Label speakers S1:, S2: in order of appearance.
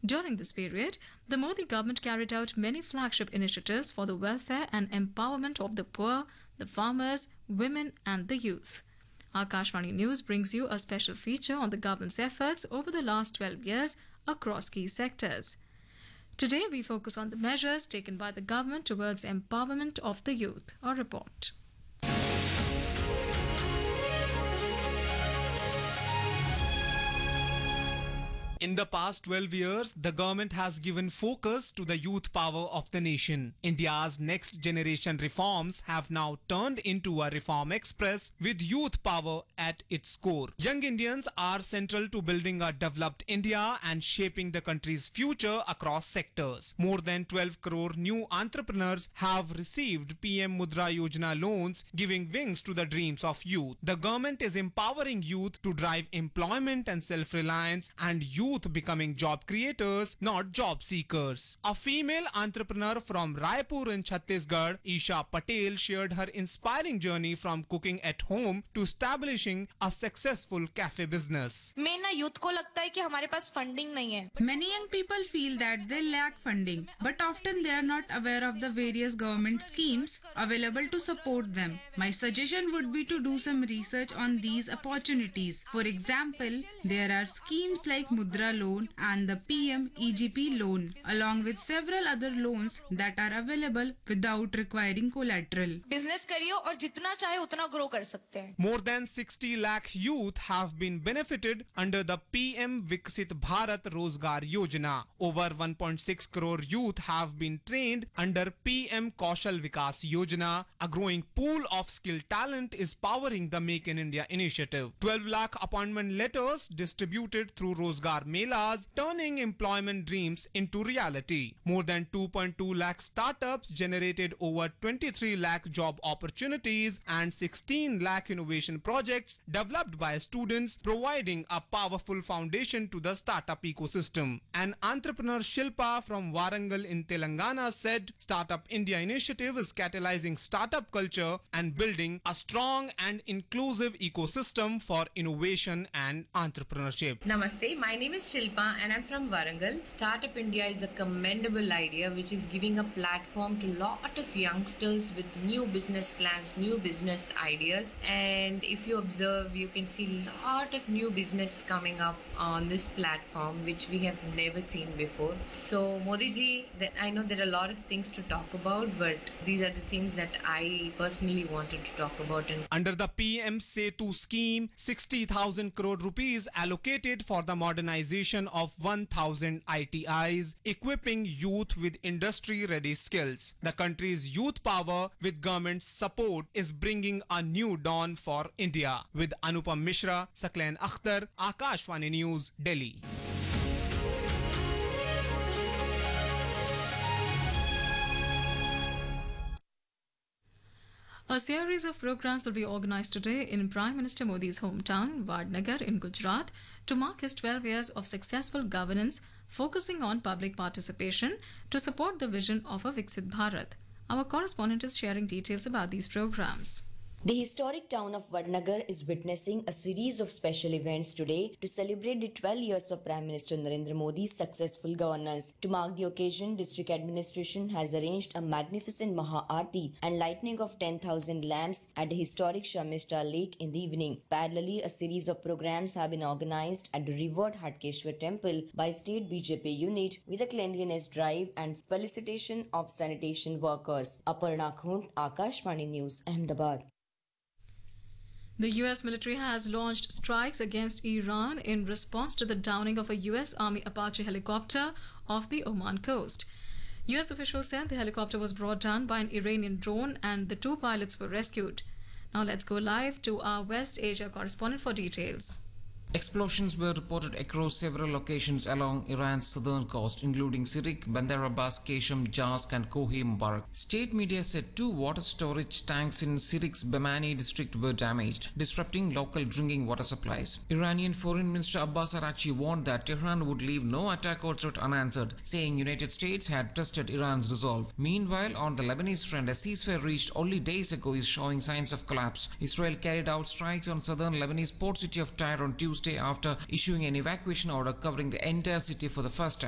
S1: During this period, the Modi government carried out many flagship initiatives for the welfare and empowerment of the poor, the farmers, women, and the youth. Akashvani News brings you a special feature on the government's efforts over the last 12 years across key sectors. Today, we focus on the measures taken by the government towards empowerment of the youth. A report.
S2: In the past 12 years, the government has given focus to the youth power of the nation. India's next generation reforms have now turned into a reform express with youth power at its core. Young Indians are central to building a developed India and shaping the country's future across sectors. More than 12 crore new entrepreneurs have received PM Mudra Yojana loans, giving wings to the dreams of youth. The government is empowering youth to drive employment and self-reliance, and youth becoming job creators, not job seekers. A female entrepreneur from Raipur in Chhattisgarh, Isha Patel, shared her inspiring journey from cooking at home to establishing a successful cafe business.
S3: Main ना youth को लगता है कि हमारे पास funding नहीं है.
S4: Many young people feel that they lack funding, but often they are not aware of the various government schemes available to support them. My suggestion would be to do some research on these opportunities. For example, there are schemes like Mudra loan and the PM EGP loan, along with several other loans that are available without requiring collateral.
S3: Business करिए और जितना चाहे उतना grow कर सकते हैं.
S2: More than 60 lakh youth have been benefited under the PM Viksit Bharat Rozgar Yojana. Over 1.6 crore youth have been trained under PM Kaushal Vikas Yojana. A growing pool of skilled talent is powering the Make in India initiative. 12 lakh appointment letters distributed through Rozgar Melas, turning employment dreams into reality. More than 2.2 lakh startups generated over 23 lakh job opportunities and 16 lakh innovation projects developed by students, providing a powerful foundation to the startup ecosystem. An entrepreneur, Shilpa from Warangal in Telangana, said Startup India initiative is catalyzing startup culture and building a strong and inclusive ecosystem for innovation and entrepreneurship.
S5: Namaste, my name is Shilpa and I'm from Warangal. Startup India is a commendable idea which is giving a platform to lot of youngsters with new business plans, new business ideas, and if you observe, you can see lot of new business coming up on this platform which we have never seen before. So Modi ji, I know there are a lot of things to talk about, but these are the things that I personally wanted to talk about. And
S2: under the PM Setu scheme, 60,000 crore rupees allocated for the modernization of 1,000 ITIs, equipping youth with industry-ready skills. The country's youth power with government support is bringing a new dawn for India. With Anupam Mishra, Saklan Akhtar, Akashvani News, Delhi.
S1: A series of programs will be organized today in Prime Minister Modi's hometown, Vadnagar in Gujarat, to mark his 12 years of successful governance, focusing on public participation to support the vision of a Viksit Bharat. Our correspondent is sharing details about these programs.
S6: The historic town of Vadnagar is witnessing a series of special events today to celebrate the 12 years of Prime Minister Narendra Modi's successful governance. To mark the occasion, district administration has arranged a magnificent Maha Aarti and lighting of 10,000 lamps at the historic Shamishta Lake in the evening. Parallelly, a series of programs have been organized at the revered Hatkeshwar Temple by State BJP unit with a cleanliness drive and felicitation of sanitation workers. Aparna Khund, Akashvani News, Ahmedabad.
S1: The US military has launched strikes against Iran in response to the downing of a US Army Apache helicopter off the Oman coast. US officials said the helicopter was brought down by an Iranian drone and the two pilots were rescued. Now let's go live to our West Asia correspondent for details.
S7: Explosions were reported across several locations along Iran's southern coast, including Sirik, Bandar Abbas, Keshem, Jask, and Kohi Mubarak. State media said 2 water storage tanks in Sirik's Bamani district were damaged, disrupting local drinking water supplies. Iranian Foreign Minister Abbas Araghchi warned that Tehran would leave no attack or threat unanswered, saying United States had trusted Iran's resolve. Meanwhile, on the Lebanese front, a ceasefire reached only days ago is showing signs of collapse. Israel carried out strikes on southern Lebanese port city of Tyre on Tuesday after issuing an evacuation order covering the entire city for the first time.